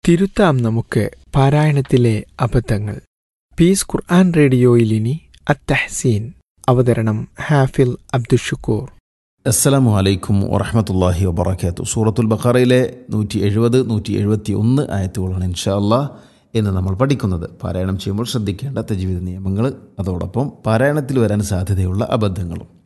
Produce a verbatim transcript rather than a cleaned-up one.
തിരുത്താം നമുക്ക് പാരായണത്തിലെ അബദ്ധങ്ങൾ. പീസ് ഖുർആൻ റേഡിയോയിൽ ഇനി അത്തഹ്സീൻ. അവതരണം ഹാഫിൽ അബ്ദുഷുക്കൂർ. അസ്സലാമു അലൈക്കും വറഹ്മത്തുള്ളാഹി വബറകാതുഹു. സൂറത്തുൽ ബഖറയിലെ നൂറ്റി എഴുപത് നൂറ്റി എഴുപത്തി ഒന്ന് ആയത്തുകളാണ് ഇൻഷാ അല്ലാഹ് എന്ന് നമ്മൾ പഠിക്കുന്നത്. പാരായണം ചെയ്യുമ്പോൾ ശ്രദ്ധിക്കേണ്ട തജ്വീദ് നിയമങ്ങൾ, അതോടൊപ്പം പാരായണത്തിൽ വരാൻ സാധ്യതയുള്ള അബദ്ധങ്ങളും.